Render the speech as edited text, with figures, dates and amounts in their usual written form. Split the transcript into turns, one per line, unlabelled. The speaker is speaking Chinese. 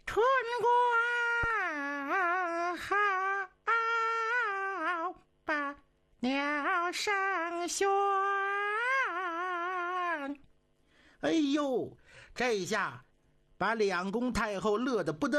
春光好，把鸟声喧。
哎呦，这下把两宫太后乐得不得